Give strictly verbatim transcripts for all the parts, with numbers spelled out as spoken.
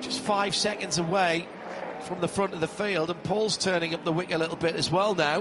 just five seconds away from the front of the field, and Paul's turning up the wick a little bit as well now,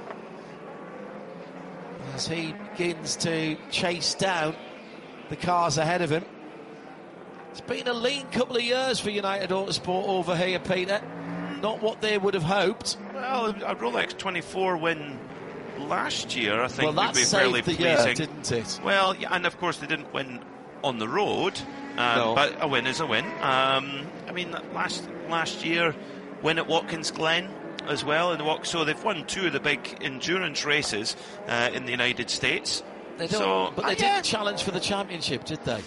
as he begins to chase down the cars ahead of him. It's been a lean couple of years for United Autosport over here, Peter. Not what they would have hoped. Well, a Rolex twenty-four win last year, I think, well, that would be saved fairly the pleasing. Year, didn't it? Well, yeah, and of course they didn't win on the road, um, no. but a win is a win. Um, I mean, last last year, win at Watkins Glen as well in the walk. So they've won two of the big endurance races uh, in the United States. They don't, so, but they uh, didn't yeah. challenge for the championship, did they?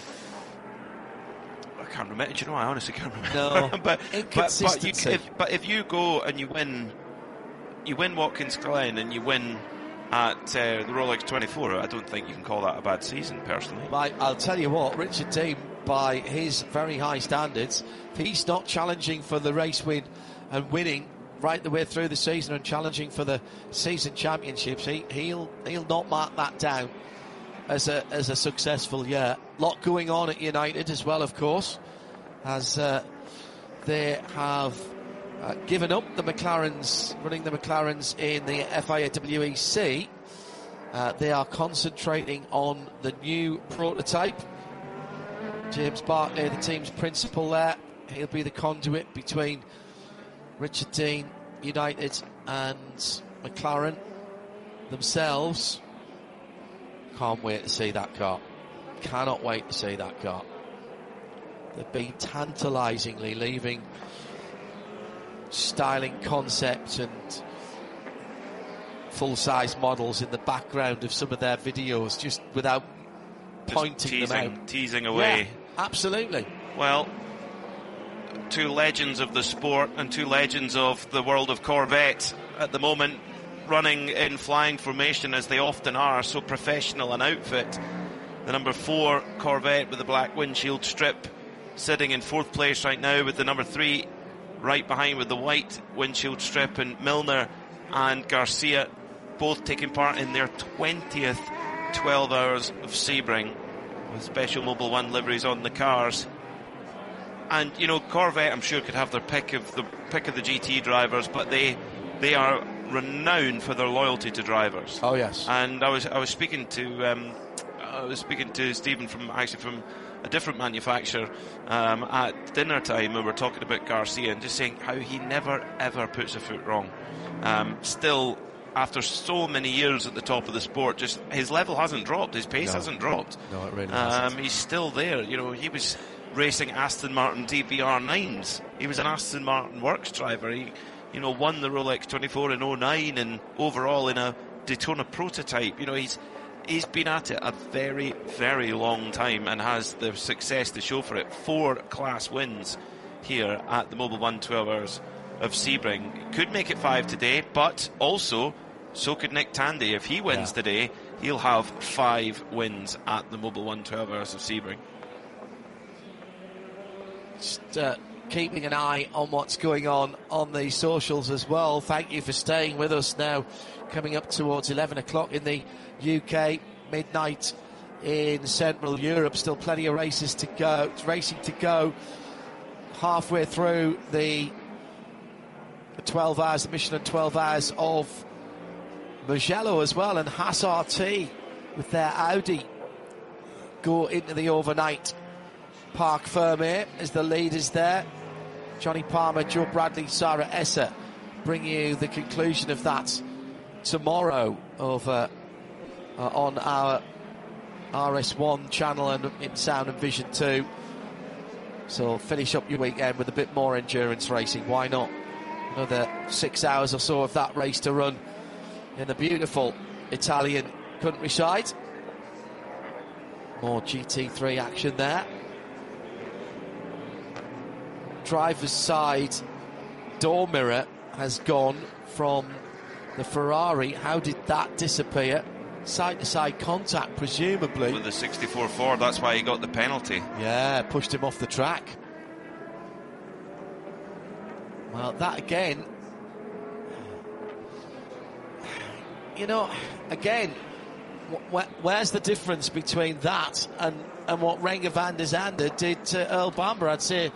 I can't remember. Do you know? I honestly can't remember. No, but, but, but, you, inconsistency. if, but if you go and you win, you win Watkins Glen and you win at uh, the Rolex twenty-four, I don't think you can call that a bad season, personally. Mate, I'll tell you what, Richard Dean, by his very high standards, if he's not challenging for the race win and winning right the way through the season and challenging for the season championships, he, he'll he'll not mark that down as a as a successful year. Lot going on at United as well, of course, as uh, they have uh, given up the McLarens, running the McLarens in the F I A W E C. Uh, they are concentrating on the new prototype. James Barclay, the team's principal there, he'll be the conduit between Richard Dean, United, and McLaren themselves. Can't wait to see that car. Cannot wait to see that car. They've been tantalisingly leaving styling concepts and full-size models in the background of some of their videos, just without just pointing teasing, them out. Teasing away. Yeah, absolutely. Well, two legends of the sport and two legends of the world of Corvette at the moment, running in flying formation as they often are, so professional an outfit. The number four Corvette with the black windshield strip sitting in fourth place right now, with the number three right behind with the white windshield strip, and Milner and Garcia both taking part in their twentieth twelve hours of Sebring with special Mobil one liveries on the cars. And you know, Corvette, I'm sure, could have their pick of the pick of the G T drivers, but they they are renowned for their loyalty to drivers. Oh yes. And I was I was speaking to um, I was speaking to Stephen from actually from a different manufacturer um, at dinner time. We were talking about Garcia and just saying how he never ever puts a foot wrong. Um, still, after so many years at the top of the sport, just his level hasn't dropped, his pace no. hasn't dropped. No, it really um, hasn't. He's still there. You know, he was racing Aston Martin D B R nines. He was an Aston Martin Works driver. He, you know, won the Rolex twenty-four in oh nine and overall in a Daytona prototype. You know, he's he's been at it a very, very long time and has the success to show for it. Four class wins here at the Mobil one twelve hours of Sebring. Could make it five today, but also so could Nick Tandy. If he wins yeah. today, he'll have five wins at the Mobil one twelve hours of Sebring. Just uh, keeping an eye on what's going on on the socials as well. Thank you for staying with us now. Coming up towards eleven o'clock in the U K, midnight in Central Europe. Still plenty of races to go, racing to go. Halfway through the twelve hours, the Michelin twelve hours of Mugello as well, and Haas R T with their Audi go into the overnight Parc Fermé as the leaders there. Johnny Palmer, Joe Bradley, Sarah Esser bring you the conclusion of that tomorrow over uh, on our R S one channel and in Sound and Vision two. So finish up your weekend with a bit more endurance racing. Why not? Another six hours or so of that race to run in the beautiful Italian countryside. More G T three action there. Driver's side door mirror has gone from the Ferrari. How did that disappear? Side-to-side contact, presumably. With the sixty-four Ford, that's why he got the penalty. Yeah, pushed him off the track. Well, that again, you know, again, wh wh where's the difference between that and, and what Renger van der Zande did to Earl Bamber? I'd say